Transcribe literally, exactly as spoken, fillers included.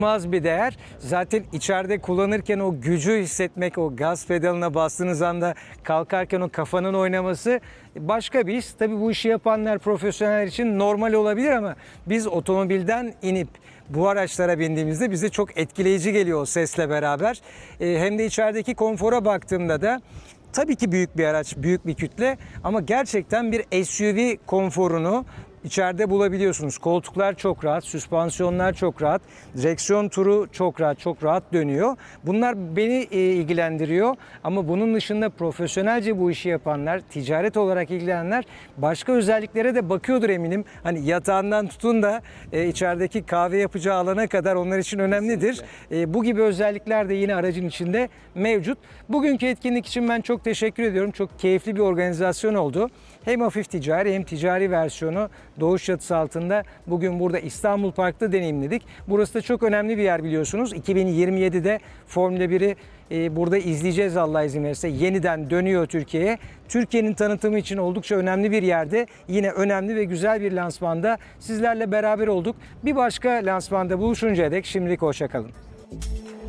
İnanılmaz bir değer. Zaten içeride kullanırken o gücü hissetmek, o gaz pedalına bastığınız anda kalkarken o kafanın oynaması başka bir his. Tabii bu işi yapanlar, profesyoneller için normal olabilir ama biz otomobilden inip bu araçlara bindiğimizde bize çok etkileyici geliyor o sesle beraber. Ee, hem de içerideki konfora baktığımda da tabii ki büyük bir araç, büyük bir kütle ama gerçekten bir S U V konforunu İçeride bulabiliyorsunuz. Koltuklar çok rahat, süspansiyonlar çok rahat, direksiyon turu çok rahat, çok rahat dönüyor. Bunlar beni e, ilgilendiriyor ama bunun dışında profesyonelce bu işi yapanlar, ticaret olarak ilgilenenler başka özelliklere de bakıyordur eminim. Hani yatağından tutun da e, içerideki kahve yapacağı alana kadar onlar için önemlidir. E, bu gibi özellikler de yine aracın içinde mevcut. Bugünkü etkinlik için ben çok teşekkür ediyorum. Çok keyifli bir organizasyon oldu. Hem hafif ticari hem ticari versiyonu Doğuş çatısı altında bugün burada İstanbul Park'ta deneyimledik. Burası da çok önemli bir yer biliyorsunuz. iki bin yirmi yedide Formula biri e, burada izleyeceğiz Allah izin verirse. Yeniden dönüyor Türkiye'ye. Türkiye'nin tanıtımı için oldukça önemli bir yerde. Yine önemli ve güzel bir lansmanda sizlerle beraber olduk. Bir başka lansmanda buluşuncaya dek şimdilik hoşça kalın.